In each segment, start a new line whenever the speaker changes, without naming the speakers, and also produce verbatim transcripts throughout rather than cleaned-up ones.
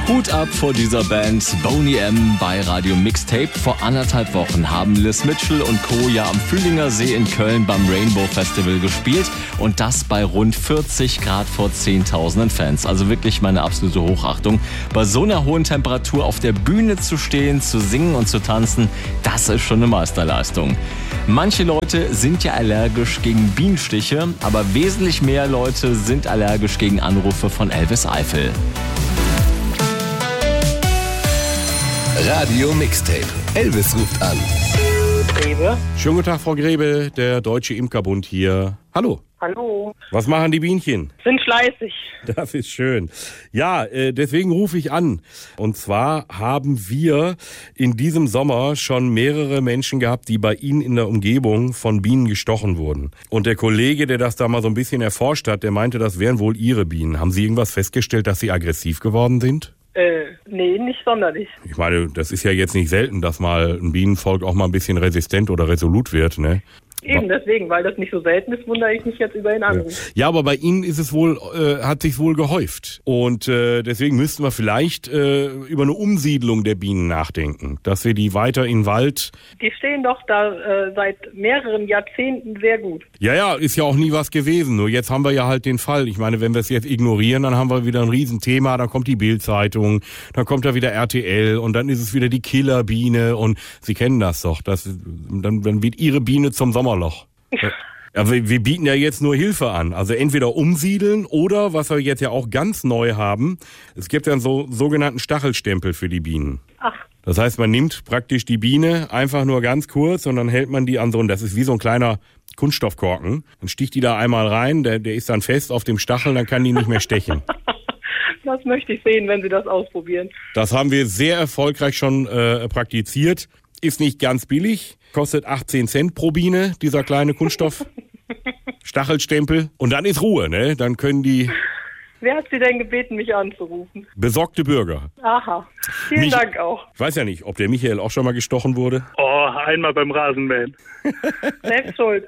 Hut ab vor dieser Band Boney M. bei Radio Mixtape. Vor anderthalb Wochen haben Liz Mitchell und Co. ja am Fühlinger See in Köln beim Rainbow Festival gespielt. Und das bei rund vierzig Grad vor zehntausenden Fans. Also wirklich meine absolute Hochachtung. Bei so einer hohen Temperatur auf der Bühne zu stehen, zu singen und zu tanzen, das ist schon eine Meisterleistung. Manche Leute sind ja allergisch gegen Bienenstiche, aber wesentlich mehr Leute sind allergisch gegen Anrufe von Elvis Eifel.
Radio Mixtape. Elvis ruft an.
Grebe.
Schönen guten Tag, Frau Grebe, der Deutsche Imkerbund hier. Hallo.
Hallo.
Was machen die Bienchen?
Sind fleißig.
Das ist schön. Ja, äh, deswegen rufe ich an. Und zwar haben wir in diesem Sommer schon mehrere Menschen gehabt, die bei Ihnen in der Umgebung von Bienen gestochen wurden. Und der Kollege, der das da mal so ein bisschen erforscht hat, der meinte, das wären wohl Ihre Bienen. Haben Sie irgendwas festgestellt, dass sie aggressiv geworden sind?
Äh, nee, nicht sonderlich.
Ich meine, das ist ja jetzt nicht selten, dass mal ein Bienenvolk auch mal ein bisschen resistent oder resolut wird, ne?
Eben deswegen, weil das nicht so selten ist, wundere ich mich jetzt über den Anruf.
Ja, aber bei Ihnen ist es wohl, äh, hat sich wohl gehäuft. Und äh, deswegen müssten wir vielleicht äh, über eine Umsiedlung der Bienen nachdenken, dass wir die weiter in den Wald...
Die stehen doch da äh, seit mehreren Jahrzehnten sehr gut.
Ja, ja, ist ja auch nie was gewesen. Nur jetzt haben wir ja halt den Fall. Ich meine, wenn wir es jetzt ignorieren, dann haben wir wieder ein Riesenthema. Dann kommt die Bild-Zeitung, dann kommt da wieder R T L und dann ist es wieder die Killerbiene. Und Sie kennen das doch. Das, dann, dann wird Ihre Biene zum Sommerloch. Ja, wir, wir bieten ja jetzt nur Hilfe an. Also entweder umsiedeln oder, was wir jetzt ja auch ganz neu haben, es gibt ja einen so, sogenannten Stachelstempel für die Bienen.
Ach.
Das heißt, man nimmt praktisch die Biene einfach nur ganz kurz und dann hält man die an so, und das ist wie so ein kleiner Kunststoffkorken. Dann sticht die da einmal rein, der, der ist dann fest auf dem Stachel, dann kann die nicht mehr stechen.
Das möchte ich sehen, wenn Sie das ausprobieren.
Das haben wir sehr erfolgreich schon äh, praktiziert. Ist nicht ganz billig, kostet achtzehn Cent pro Biene, dieser kleine Kunststoff Stachelstempel. Und dann ist Ruhe, ne? Dann können die...
Wer hat Sie denn gebeten, mich anzurufen?
Besorgte Bürger.
Aha, vielen
Mich,
Dank auch.
Ich weiß ja nicht, ob der Michael auch schon mal gestochen wurde.
Oh, einmal beim Rasenmähen.
Selbst schuld.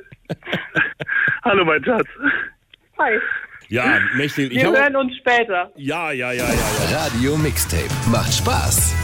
Hallo, mein Schatz.
Hi.
Ja, Mächtel, ich
Wir
habe...
hören uns später.
Ja, ja, ja, ja, ja.
Radio Mixtape. Macht Spaß.